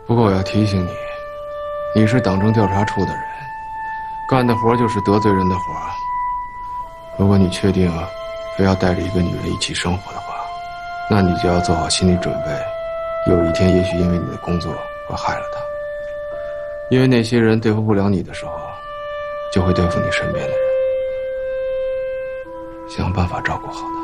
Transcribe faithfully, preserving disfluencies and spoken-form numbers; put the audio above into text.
不过我要提醒你，你是党政调查处的人，干的活就是得罪人的活。如果你确定非要带着一个女人一起生活的话，那你就要做好心理准备，有一天也许因为你的工作而害了她。因为那些人对付不了你的时候，就会对付你身边的人。想办法照顾好她。